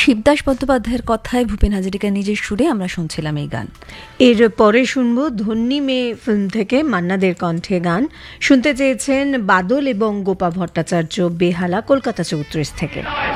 শিবদাস বন্দ্যোপাধ্যায়ের কথায় ভূপেন হাজারিকার নিজের সুরে আমরা শুনছিলাম এই গান। এর পরে শুনব ধন্যী মেয়ে ফিল্ম থেকে মান্নাদের কণ্ঠে গান। শুনতে চেয়েছেন বাদল এবং গোপা ভট্টাচার্য, বেহালা, কলকাতা 34 থেকে।